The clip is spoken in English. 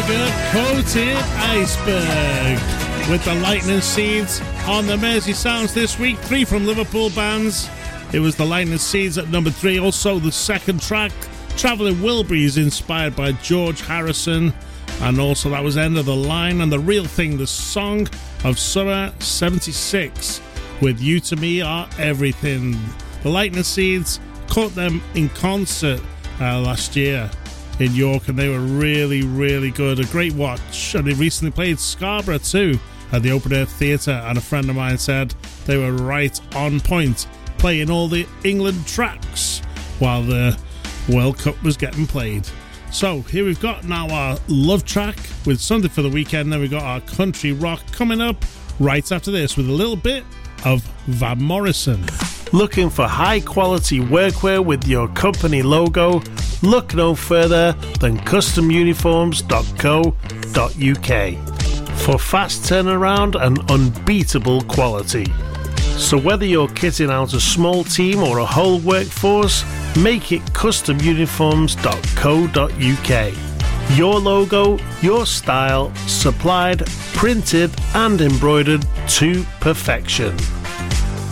Sugar-Coated Iceberg with the Lightning Seeds on the Mersey Sounds this week. 3 from Liverpool bands. It was the Lightning Seeds at number 3. Also the second track, Travelling Wilburys, inspired by George Harrison. And also that was End of the Line and The Real Thing, the song of summer 76 with You To Me Are Everything. The Lightning Seeds caught them in concert last year in York, and they were really, really good. A great watch. And they recently played Scarborough too at the Open Air Theatre, and a friend of mine said they were right on point, playing all the England tracks while the World Cup was getting played. So here we've got now our love track with Sunday for the Weekend. Then we've got our country rock coming up right after this with a little bit of Van Morrison. Looking for high quality workwear with your company logo? Look no further than customuniforms.co.uk for fast turnaround and unbeatable quality. So whether you're kitting out a small team or a whole workforce, make it customuniforms.co.uk. Your logo, your style, supplied, printed and embroidered to perfection.